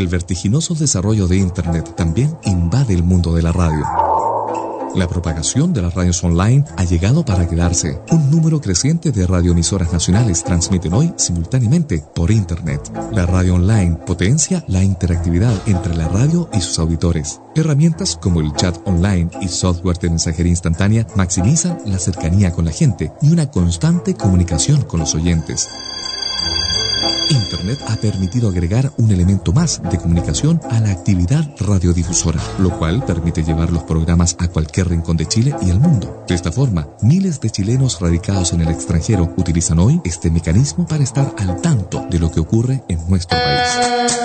El vertiginoso desarrollo de Internet también invade el mundo de la radio. La propagación de las radios online ha llegado para quedarse. Un número creciente de radioemisoras nacionales transmiten hoy simultáneamente por Internet. La radio online potencia la interactividad entre la radio y sus auditores. Herramientas como el chat online y software de mensajería instantánea maximizan la cercanía con la gente y una constante comunicación con los oyentes. Internet ha permitido agregar un elemento más de comunicación a la actividad radiodifusora, lo cual permite llevar los programas a cualquier rincón de Chile y el mundo. De esta forma, miles de chilenos radicados en el extranjero utilizan hoy este mecanismo para estar al tanto de lo que ocurre en nuestro país.